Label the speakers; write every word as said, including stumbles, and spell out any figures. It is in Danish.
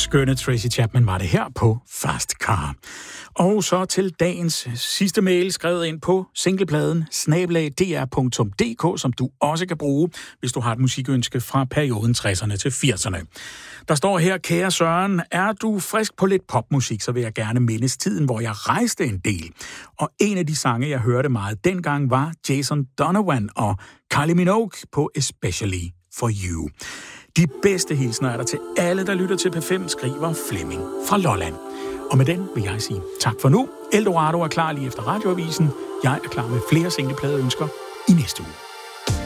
Speaker 1: skønne Tracy Chapman var det her på Fast Car. Og så til dagens sidste mail, skrevet ind på singlepladen snabel-a d r punktum d k, som du også kan bruge, hvis du har et musikønske fra perioden tresserne til firserne. Der står her: kære Søren, er du frisk på lidt popmusik, så vil jeg gerne mindes tiden, hvor jeg rejste en del. Og en af de sange, jeg hørte meget dengang, var Jason Donovan og Kylie Minogue på Especially for You. De bedste hilsner er der til alle, der lytter til P fem, skriver Flemming fra Lolland. Og med den vil jeg sige tak for nu. Eldorado er klar lige efter radioavisen. Jeg er klar med flere singlepladeønsker i næste uge.